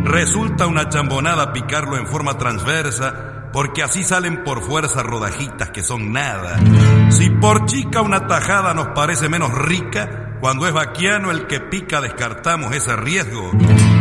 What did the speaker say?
resulta una chambonada picarlo en forma transversa, porque así salen por fuerza rodajitas que son nada. Si por chica una tajada nos parece menos rica, cuando es vaquiano el que pica descartamos ese riesgo.